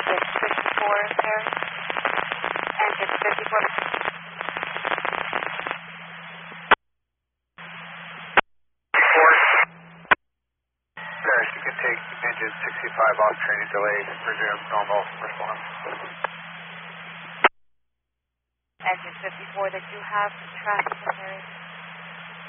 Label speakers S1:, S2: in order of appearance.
S1: 54, Paris. Engine 54.
S2: Paris, you can take engine 65 off training delay, resume normal response.
S1: Engine 54, that you have traffic in Paris.